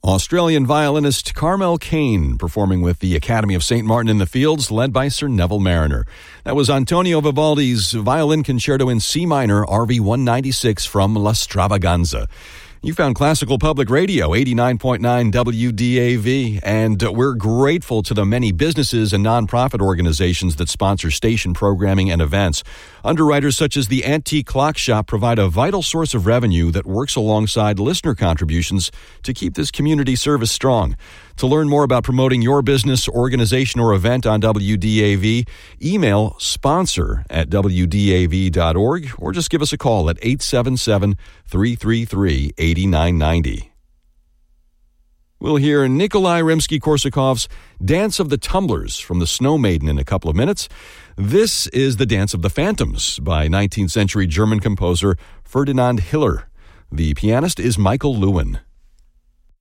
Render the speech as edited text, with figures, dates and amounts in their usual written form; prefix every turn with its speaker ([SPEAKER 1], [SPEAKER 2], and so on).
[SPEAKER 1] Australian violinist Carmel Kane performing with the Academy of St. Martin in the Fields, led by Sir Neville Mariner. That was Antonio Vivaldi's Violin Concerto in C minor, RV 196 from La Stravaganza. You found Classical Public Radio, 89.9 WDAV, and we're grateful to the many businesses and nonprofit organizations that sponsor station programming and events. Underwriters such as the Antique Clock Shop provide a vital source of revenue that works alongside listener contributions to keep this community service strong. To learn more about promoting your business, organization, or event on WDAV, email sponsor@wdav.org or just give us a call at 877-333-8990. We'll hear Nikolai Rimsky-Korsakov's Dance of the Tumblers from the Snow Maiden in a couple of minutes. This is the Dance of the Phantoms by 19th century German composer Ferdinand Hiller. The pianist is Michael Lewin.